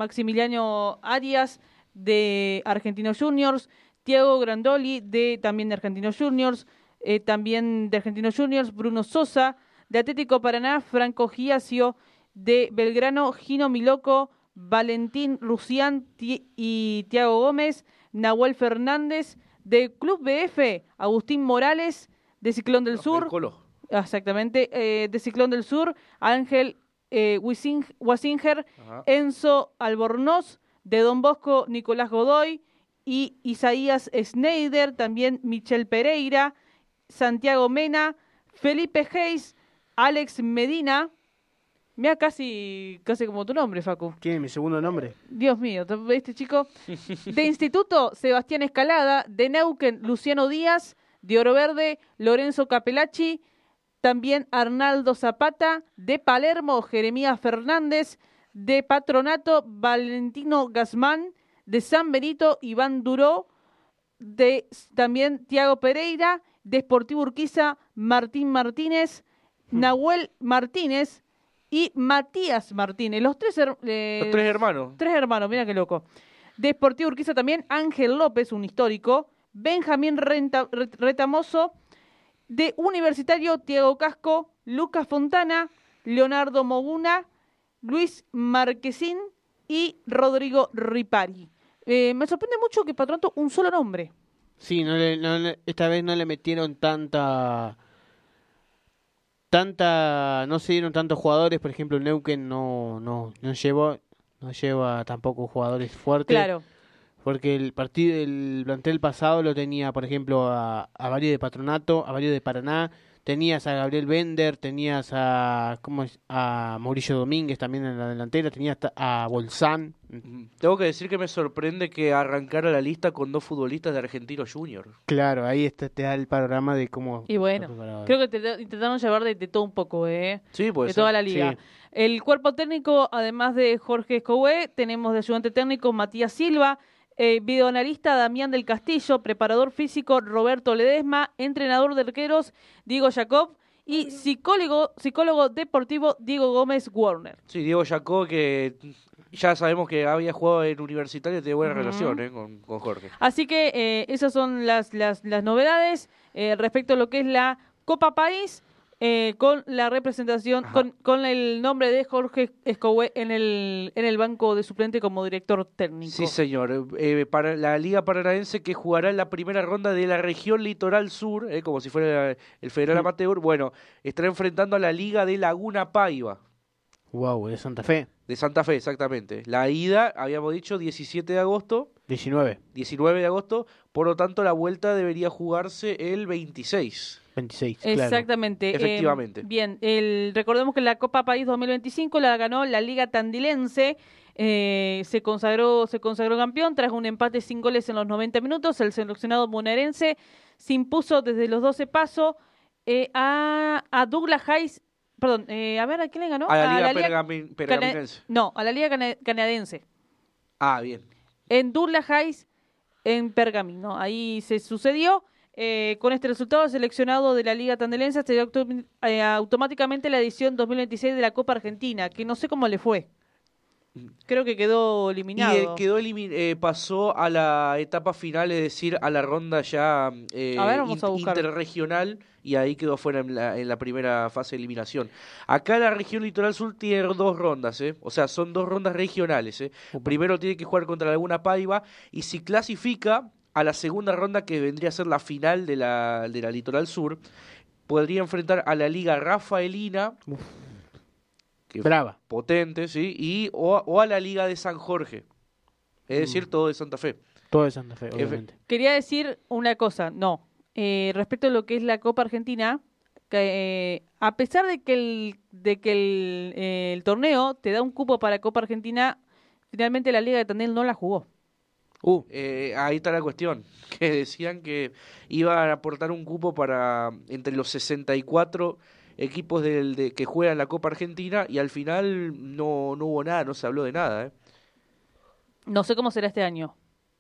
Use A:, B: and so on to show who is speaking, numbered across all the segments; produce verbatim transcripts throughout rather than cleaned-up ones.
A: Maximiliano Arias de Argentinos Juniors, Thiago Grandoli de también de Argentinos Juniors, eh, también de Argentinos Juniors, Bruno Sosa de Atlético Paraná, Franco Giasio de Belgrano, Gino Miloco, Valentín Rusián y Thiago Gómez, Nahuel Fernández de Club B F, Agustín Morales de Ciclón del
B: no,
A: Sur, exactamente, eh, de Ciclón del Sur, Ángel eh, Wasinger, Enzo Albornoz, de Don Bosco, Nicolás Godoy y Isaías Schneider, también Michel Pereira, Santiago Mena, Felipe Hayes, Alex Medina. Mira, casi, casi como tu nombre, Facu.
C: ¿Quién es mi segundo nombre?
A: Dios mío, este chico. De Instituto, Sebastián Escalada. De Neuquén, Luciano Díaz. De Oro Verde, Lorenzo Capelacci. También Arnaldo Zapata. De Palermo, Jeremías Fernández. De Patronato, Valentino Gazmán. De San Benito, Iván Duró. De también Tiago Pereira. De Sportivo Urquiza, Martín Martínez. Nahuel Martínez y Matías Martínez, los tres, eh,
B: los tres hermanos.
A: Tres hermanos, mira qué loco. De Sportivo Urquiza también, Ángel López, un histórico, Benjamín Renta, Retamoso, de Universitario, Tiago Casco, Lucas Fontana, Leonardo Moguna, Luis Marquesín y Rodrigo Ripari. Eh, me sorprende mucho que Patronato un solo nombre.
C: Sí, no le, no, esta vez no le metieron tanta... Tanta, no se dieron tantos jugadores, por ejemplo, Neuquén no, no, no llevó, no lleva tampoco jugadores fuertes.
A: Claro.
C: Porque el partido, el plantel pasado lo tenía, por ejemplo, a, a varios de Patronato, a varios de Paraná, tenías a Gabriel Bender, tenías a, ¿cómo es? A Mauricio Domínguez también en la delantera, tenías a Bolsán.
B: Tengo que decir que me sorprende que arrancara la lista con dos futbolistas de Argentinos Juniors.
C: Claro, ahí está, te da el panorama de cómo...
A: Y bueno, creo que te, intentaron llevar de, de todo un poco, ¿eh?
B: Sí, puede
A: de
B: ser.
A: toda la liga.
C: Sí.
A: El cuerpo técnico, además de Jorge Escobué, tenemos de ayudante técnico Matías Silva, eh, videoanalista Damián del Castillo, preparador físico Roberto Ledesma, entrenador de arqueros Diego Jacob y psicólogo, psicólogo deportivo Diego Gómez Warner.
B: Sí, Diego Jacob, que ya sabemos que había jugado en Universitario y tiene buena
A: uh-huh.
B: relación eh, con, con Jorge.
A: Así que eh, esas son las, las, las novedades eh, respecto a lo que es la Copa País. Eh, con la representación, con, con el nombre de Jorge Escobué en el, en el banco de suplente como director técnico.
B: Sí, señor. Eh, para la Liga Paranaense que jugará en la primera ronda de la región Litoral Sur, eh, como si fuera el Federal
C: Sí.
B: Amateur, bueno, estará enfrentando a la Liga de Laguna Paiva.
C: Wow, de Santa Fe.
B: De Santa Fe, exactamente. La ida, habíamos dicho, diecisiete de agosto.
C: diecinueve.
B: diecinueve de agosto, por lo tanto la vuelta debería jugarse el veintiséis.
C: veintiséis,
A: Exactamente.
B: Claro. Efectivamente.
A: Eh, bien, el, recordemos que la Copa País dos mil veinticinco la ganó la Liga Tandilense, eh, se consagró se consagró campeón tras un empate sin goles en los noventa minutos. El seleccionado bonaerense se impuso desde los doce pasos eh, a, a Douglas Hayes, perdón, eh, a ver, ¿a quién le ganó?
B: A la
A: a
B: Liga,
A: la Liga
B: Pergami- Pergaminense.
A: Cana- No, a la Liga cana- Canadiense.
B: Ah, bien.
A: En Douglas Hayes, en Pergamino. Ahí se sucedió. Eh, con este resultado, el seleccionado de la Liga Tandelense accedió auto, eh, automáticamente a la edición dos mil veintiséis de la Copa Argentina, que no sé cómo le fue. Creo que quedó eliminado.
B: Y eh, quedó elimin eh, pasó a la etapa final, es decir, a la ronda ya eh,
A: a ver, vamos a
B: in
A: buscar.
B: interregional, y ahí quedó fuera en la, en la primera fase de eliminación. Acá la región Litoral Sur tiene dos rondas, ¿eh? O sea, son dos rondas regionales, ¿eh? Primero tiene que jugar contra Laguna Paiva, y si clasifica a la segunda ronda, que vendría a ser la final de la, de la Litoral Sur, podría enfrentar a la Liga Rafaelina.
C: Uf.
B: Que
C: Brava.
B: Potente, sí, y o, o a la Liga de San Jorge. Es decir, mm. todo de Santa Fe.
C: Todo de Santa Fe, obviamente.
A: Quería decir una cosa, no. Eh, respecto a lo que es la Copa Argentina, que, eh, a pesar de que el, de que el, eh, el torneo te da un cupo para Copa Argentina, finalmente la Liga de Tandil no la jugó.
B: Uh, eh, ahí está la cuestión, que decían que iban a aportar un cupo para entre los sesenta y cuatro equipos del, de, que juegan la Copa Argentina, y al final no, no hubo nada, no se habló de nada. ¿eh?
A: No sé cómo será este año.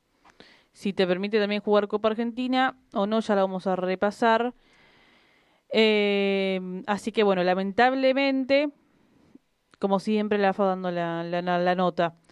A: Si te permite también jugar Copa Argentina o no, ya la vamos a repasar. Eh, así que bueno, lamentablemente, como siempre, la F A dando la, la, la nota.